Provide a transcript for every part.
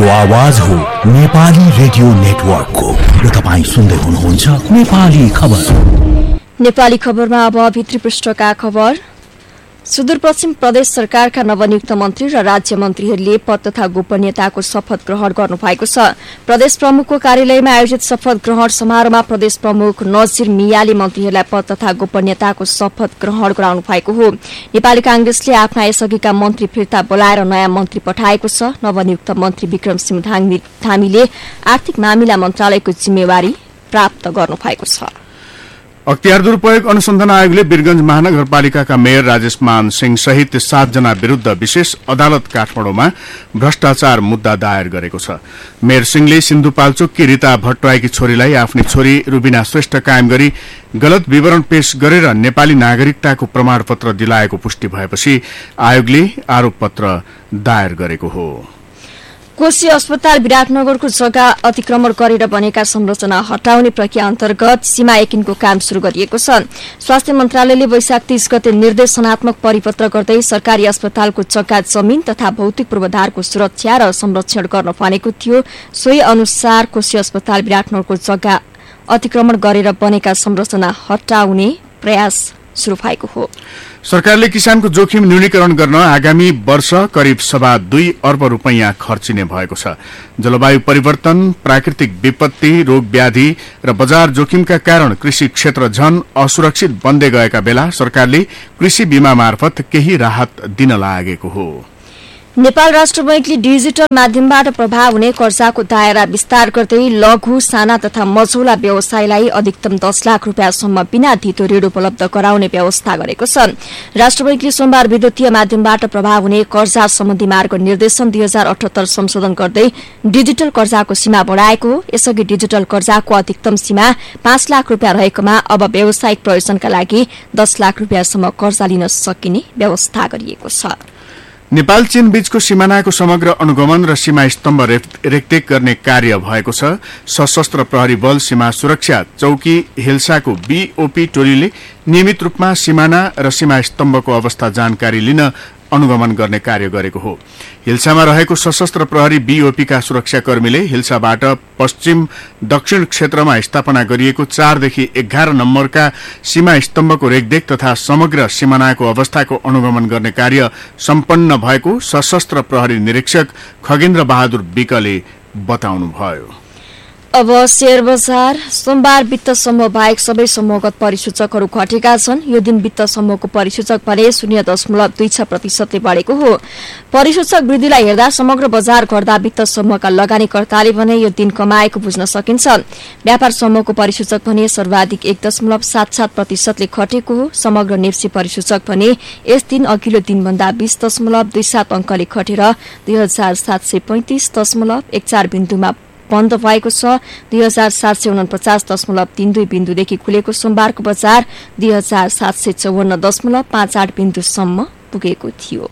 यो आवाज हो नेपाली रेडियो नेटवर्कको र तपाईं सुन्दै हुनुहुन्छ नेपाली खबर। नेपाली खबरमा अब भित्री पृष्ठका खबर। सुदूरपश्चिम प्रदेश सरकारका नवनियुक्त मन्त्री र राज्य मन्त्रीहरूले पद तथा गोपनीयताको शपथ ग्रहण गर्नुभएको छ। प्रदेश प्रमुखको कार्यालयमा आयोजित शपथ ग्रहण समारोहमा प्रदेश प्रमुख नजिर मियाले मन्त्रीहरूलाई पद तथा गोपनीयताको शपथ ग्रहण गराउनु भएको हो। नेपाली कांग्रेसले आफ्ना यसअघिका मन्त्री फिर्ता बोलाएर नयाँ मन्त्री पठाएको छ। नवनियुक्त मन्त्री विक्रम सिंह धामीले आर्थिक मामिला मन्त्रालयको जिम्मेवारी प्राप्त गर्नुभएको छ। अख्तियार दुरूपयोग अनुसन्धान आयोगले वीरगंज महानगरपालिकाका मेयर राजेश मान सिंह सहित 7 जना विरूद्ध विशेष अदालत काठमाडौँमा भ्रष्टाचार मुद्दा दायर गरेको छ। मेयर सिंहले सिन्धुपाल्चोककी रीता भट्टराईकी छोरीलाई आफ्नी छोरी रुबिना श्रेष्ठ कायम गरी गलत विवरण पेश गरेर नेपाली नागरिकताको प्रमाणपत्र दिलाएको पुष्टि भएपछि आयोगले आरोप पत्र दायर गरेको हो। कोशी अस्पताल विराटनगरको जग्गा अतिक्रमण गरेर बनेका संरचना हटाउने प्रक्रिया अन्तर्गत सीमा एकिनको काम शुरू गरिएको छ। स्वास्थ्य मन्त्रालयले वैशाख 30 गते निर्देशनात्मक परिपत्र गर्दै सरकारी अस्पतालको जग्गा जमिन तथा भौतिक पूर्वाधारको सुरक्षा र संरक्षण गर्न भनेको थियो। सोही अनुसार कोशी अस्पताल विराटनगरको जग्गा अतिक्रमण गरेर बनेका संरचना हटाउने प्रयास शुरू भएको हो। सरकारले किसानको जोखिम न्यूनीकरण गर्न आगामी वर्ष करिब 2.25 अर्ब रुपैयाँ खर्चिने भएको छ। जलवायु परिवर्तन, प्राकृतिक विपत्ति, रोग व्याधि र बजार जोखिमका कारण कृषि क्षेत्र झन असुरक्षित बन्दै गएका बेला सरकारले कृषि बीमा मार्फत केही राहत दिन लागेको हो। नेपाल राष्ट्र बैंकले डिजिटल माध्यमबाट प्रभाव हुने कर्जाको दायरा विस्तार गर्दै लघु, साना तथा मझौला व्यवसायलाई अधिकतम 10 लाख रुपियाँसम्म बिना धितो ऋण उपलब्ध गराउने व्यवस्था गरेको छ। राष्ट्र बैंकले सोमबार विद्युतीय माध्यमबाट प्रभाव हुने कर्जा सम्बन्धी मार्ग निर्देशन 2078 संशोधन गर्दै डिजिटल कर्जाको सीमा बढ़ाएको हो। यसअघि डिजिटल कर्जाको अधिकतम सीमा 5 लाख रुपियाँ रहेकोमा अब व्यावसायिक प्रयोजनका लागि 10 लाख रुपियाँसम्म कर्जा लिन सकिने व्यवस्था गरिएको छ। नेपाल चीन बीचको सिमानाको समग्र अनुगमन र सीमा स्तम्भ रेखदेख गर्ने कार्य भएको छ। सशस्त्र प्रहरी बल सीमा सुरक्षा चौकी हिल्साको बीओपी टोलीले नियमित रूपमा सिमाना र सीमा स्तम्भको अवस्था जानकारी लिन अनुगमन गर्ने कार्य गरेको हो। हिल्सामा रहेको सशस्त्र प्रहरी बीओपीका सुरक्षाकर्मीले हिल्साबाट पश्चिम दक्षिण क्षेत्रमा स्थापना गरिएको 4 देखि 11 नम्बरका सीमा स्तम्भको रेखदेख तथा समग्र सिमानाको अवस्थाको अनुगमन गर्ने कार्य सम्पन्न भएको सशस्त्र प्रहरी निरीक्षक खगेन्द्र बहादुर विकले बताउनुभयो। अब शेयर बजार। सोमबार वित्त समूह बाहेक सबै समूहगत परिसूचकहरू घटेका छन्। यो दिन वित्त समूहको परिसूचक भने 0.26% बढेको हो। परिसूचक वृद्धिलाई हेर्दा समग्र बजार घट्दा वित्त समूहका लगानीकर्ताले भने यो दिन कमाएको बुझ्न सकिन्छ। व्यापार समूहको परिसूचक भने सर्वाधिक 1.77% घटेको हो। समग्र नेप्सी परिसूचक भने यस दिन अघिल्लो दिनभन्दा 20.27 अंकले घटेर 2735.14 बिन्दुमा बन्द भएको छ। 2749.32 बिन्दुदेखि खुलेको सोमबारको बजार 2754.58 बिन्दुसम्म पुगेको थियो।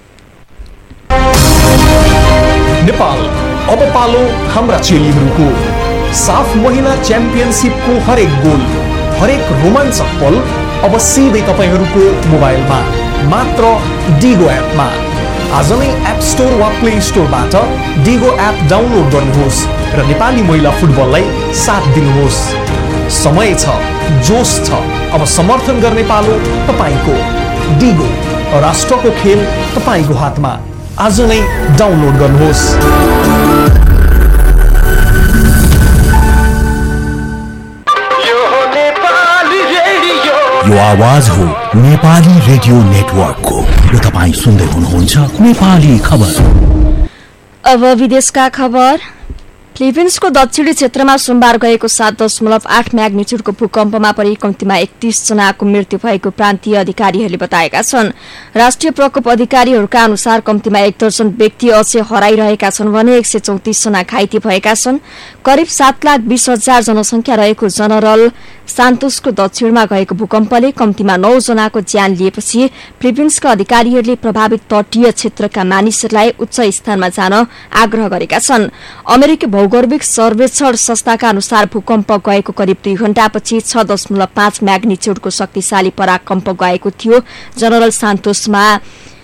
नेपाल अब पालो हाम्रा चेलीहरूको। साफ महिला च्याम्पियनशिपको हरेक गोल, हरेक रोमाञ्चक पल अब सिधै तपाईहरूको मोबाइलमा मात्र डिगो एपमा। आज नै एप स्टोर वा प्ले स्टोरबाट डिगो एप डाउनलोड गर्नुहोस् र नेपाली महिला फुटबललाई साथ दिनुहोस्। समय छ, जोश छ, अब समर्थन गर्ने पालो तपाईको। डिगो, राष्ट्रको खेल तपाईको हातमा। आज नै डाउनलोड गर्नुहोस्। यो आवाज हो नेपाली रेडियो नेटवर्कको र तपाईं सुन्दै हुनुहुन्छ नेपाली खबर। अब विदेशका खबर। फिलिपिन्सको दक्षिणी क्षेत्रमा सोमबार गएको 7.8 म्याग्निट्युडको भूकम्पमा परि कम्तीमा 31 जनाको मृत्यु भएको प्रान्तीय अधिकारीहरूले बताएका छन्। राष्ट्रिय प्रकोप अधिकारीहरूका अनुसार कम्तीमा 1 दर्जन व्यक्ति अझै हराइरहेका छन् भने 134 जना घाइते भएका छन्। करिब 7,20,000 जनसंख्या रहेको जनरल सान्तोसको दक्षिणमा गएको भूकम्पले कम्तीमा 9 जनाको ज्यान लिएपछि फिलिपिन्सका अधिकारीहरूले प्रभावित तटीय क्षेत्रका मानिसहरूलाई उच्च स्थानमा जान आग्रह गरेका छन्। अमेरिकी भौगोलिक सर्वेक्षण संस्थाका अनुसार भूकम्प गएको करिब 2 घण्टापछि 6.5 म्याग्निट्युडको शक्तिशाली पराकम्प गएको थियो। जनरल सान्तोसमा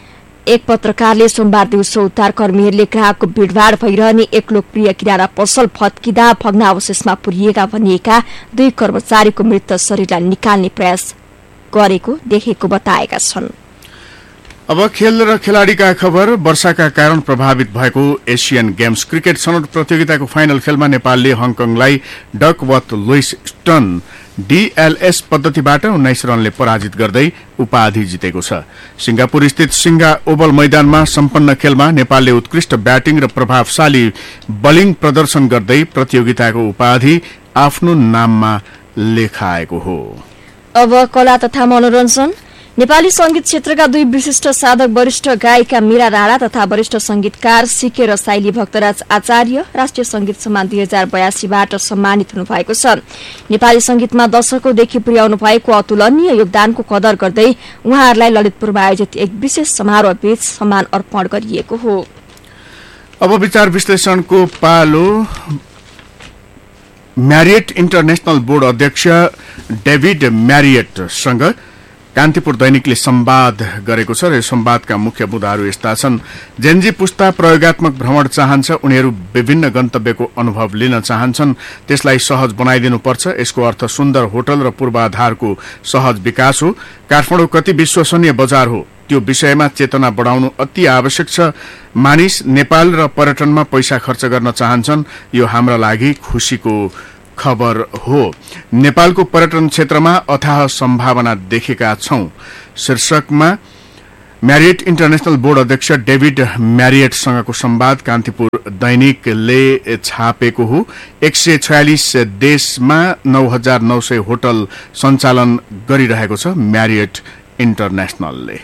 एक पत्रकारले सोमबार दिउँसो उद्धारकर्मीहरूले ग्राहकको भिडभाड भइरहने एक लोकप्रिय किराना पसल भत्किँदा भग्नावशेषमा पुरिएका भनिएका 2 कर्मचारीको मृत शरीरलाई निकाल्ने प्रयास गरेको देखेको बताएका छन्। अब खेल र खेलाड़ीका खबर। वर्षाका कारण प्रभावित भएको एशियन गेम्स क्रिकेट छनौट प्रतियोगिताको फाइनल खेलमा नेपालले हङकङलाई डकवर्थ लुइस्टन डीएलएस पद्धतिबाट 19 रनले पराजित गर्दै उपाधि जितेको छ। सिंगापुर स्थित सिंगा ओभल मैदानमा सम्पन्न खेलमा नेपालले उत्कृष्ट ब्याटिङ र प्रभावशाली बलिङ प्रदर्शन गर्दै प्रतियोगिताको उपाधि आफ्नो नाममा लेखाएको हो। अब कला तथा मनोरञ्जन। नेपाली संगीत क्षेत्रका 2 विशिष्ट साधक वरिष्ठ गायिका मीरा राणा तथा वरिष्ठ संगीतकार सिके र साइली भक्तराज आचार्य राष्ट्रिय संगीत सम्मान 2082बाट सम्मानित हुनुभएको छ। नेपाली संगीतमा दशकौंदेखि पुर्याउनु भएको अतुलनीय योगदानको कदर गर्दै उहाँहरूलाई ललितपुरमा आयोजित एक विशेष समारोहबीच सम्मान अर्पण गरिएको हो। अब विचार विश्लेषणको पालो। म्यारियट इन्टरनेशनल बोर्ड अध्यक्ष डेभिड म्यारियटसँग कान्तिपुर दैनिकले संवाद गरेको छ र संवादका मुख्य मुद्दाहरू यस्ता छन्। जेनजी पुस्ता प्रयोगात्मक भ्रमण चाहन्छ, उनीहरू विभिन्न गन्तव्यको अनुभव लिन चाहन्छन्, त्यसलाई सहज बनाइदिनुपर्छ। यसको अर्थ सुन्दर होटल र पूर्वाधारको सहज विकास हो। काठमाडौँ कति विश्वसनीय बजार हो त्यो विषयमा चेतना बढाउनु अति आवश्यक छ। मानिस नेपाल र पर्यटनमा पैसा खर्च गर्न चाहन्छन्, यो हाम्रा लागि खुशीको खबर हो। नेपालको पर्यटन क्षेत्रमा अथाह सम्भावना देखेका छौं शीर्षकमा म्यारियट इन्टरनेशनल बोर्ड अध्यक्ष डेभिड म्यारियटसँगको संवाद कान्तिपुर दैनिकले छापेको हो। 146 देशमा 9,900 होटल सञ्चालन गरिरहेको छ म्यारियट इन्टरनेशनलले।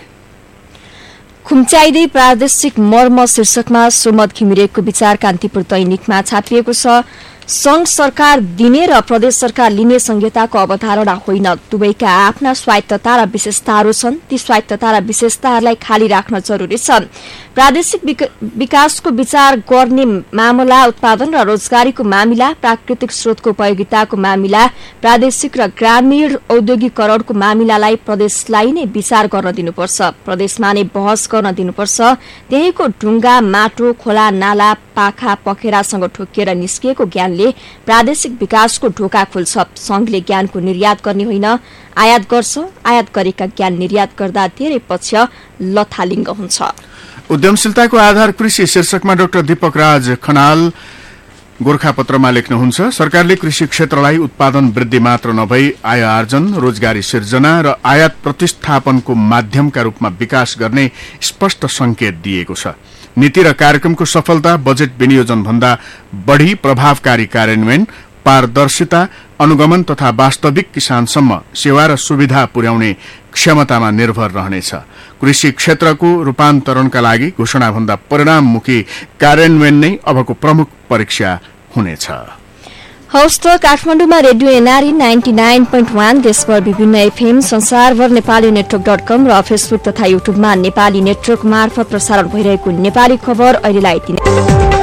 खुम्च्याइदै प्रादेशिक मर्म शीर्षकमा सुमद घिमिरेको विचार कान्तिपुर दैनिकमा छापिएको छ। संघ सरकार दिने र प्रदेश सरकार लिने संहिताको अवधारणा होइन, दुवैका आफ्ना स्वायत्तता र विशेषताहरू छन्। ती स्वायत्तता र विशेषताहरूलाई खाली राख्न जरुरी छ। प्रादेशिक विकासको विचार गर्ने मामला, उत्पादन र रोजगारीको मामिला, प्राकृतिक स्रोतको उपयोगिताको मामिला, प्रादेशिक र ग्रामीण औद्योगिकरणको मामिलालाई प्रदेशलाई नै विचार गर्न दिनुपर्छ, प्रदेशमा नै बहस गर्न दिनुपर्छ। त्यहीको ढुङ्गा, माटो, खोला, नाला, पाखा, पखेरासँग ठोकिएर निस्किएको ज्ञानले प्रादेशिक विकासको ढोका खोल्छ। संघले ज्ञानको निर्यात गर्ने होइन, आयात गर्छ। आयात गरेका ज्ञान निर्यात गर्दा धेरै पक्ष लथालिङ्ग हुन्छ। उद्यमशीलताको आधार कृषि शीर्षकमा डाक्टर दीपक राज खनाल गोर्खापत्रमा लेख्नुहुन्छ। सरकारले कृषि क्षेत्रलाई उत्पादन वृद्धि मात्र नभई आय आर्जन, रोजगारी सिर्जना र आयात प्रतिस्थापनको माध्यमका रूपमा विकास गर्ने स्पष्ट संकेत दिएको छ। नीति र कार्यक्रमको सफलता बजेट विनियोजन भन्दा बढ़ी प्रभावकारी कार्यान्वयन, पारदर्शिता, अनुगमन तथा वास्तविक किसानसम्म सेवा र सुविधा पुर्याउने क्षमतामा निर्भर रहनेछ। कृषि क्षेत्रको रूपान्तरणका लागि घोषणाभन्दा परिणाममुखी कार्यान्वयन नै अबको प्रमुख परीक्षा हुनेछ। हौस् त काठमाडौँमा रेडियो एनआरई 99.1, देशभर विभिन्न एफएम, संसारभर नेपाली नेटवर्क.com र फेसबुक तथा युट्युबमा नेपाली नेटवर्क मार्फत प्रसारण भइरहेको नेपाली खबर अहिलेलाई यति नै।